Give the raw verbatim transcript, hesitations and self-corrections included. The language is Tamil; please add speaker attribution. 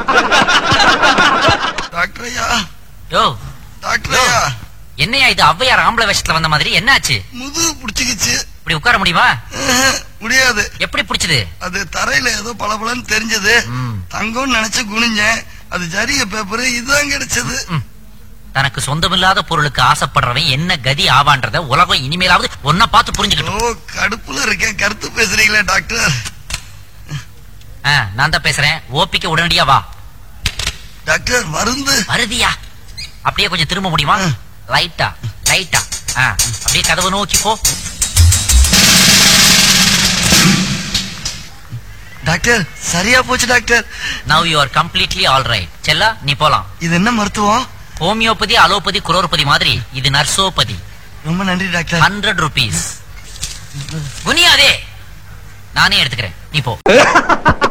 Speaker 1: டாக்டர் ஐயா,
Speaker 2: யோ
Speaker 1: டாக்டர் ஐயா,
Speaker 2: என்னையா இது ஔவையார் ஆம்பளை வேஷத்துல வந்த மாதிரி என்னாச்சு?
Speaker 1: முதுகு புடிச்சுக்கிச்சு.
Speaker 2: இப்படி உட்கார முடியுமா?
Speaker 1: அஹ், முடியாது.
Speaker 2: எப்படி பிடிச்சது?
Speaker 1: அது தரையில ஏதோ பளபளன்னு தெரிஞ்சது.
Speaker 2: ம்.
Speaker 1: தங்கம்னு நினைச்சு குனிஞ்சேன். அது ஜரிய பேப்பர் இதுதான் கிடைச்சது.
Speaker 2: ம். தனக்கு சொந்தமில்லாத பொருளுக்கு ஆசைப்படுறவன் என்ன கதி ஆவான்றத உலகம் இனிமேலாவது ஒன்ன பார்த்து புரிஞ்சுக்கணும்.
Speaker 1: ஓ, கடுப்புல இருக்கேன். கருத்து பேசுறீங்களே டாக்டர்.
Speaker 2: ஆ, நான் தான் பேசுறேன். ஓபிக்க உடனடியா வா.
Speaker 1: டாக்டர், மருந்து.
Speaker 2: வருதியா? அப்படியே கொஞ்சம் திரும்ப முடியுமா?
Speaker 1: ம்.
Speaker 2: லைட்டா லைட்டா. ஆ, அப்படியே கதவை நோக்கி போ.
Speaker 1: டாக்டர், சரியா போச்சு doctor.
Speaker 2: Now you are completely all right. செல்லா, நீ போலாம்.
Speaker 1: இது என்ன மருத்துவம்?
Speaker 2: ஹோமியோபதி, அலோபதி, குரோர்பதி மாதிரி இது நர்சோபதி.
Speaker 1: ரொம்ப நன்றி டாக்டர்.
Speaker 2: Hundred rupees. குனியாதே, நானே எடுத்துக்கிறேன். நீ போ.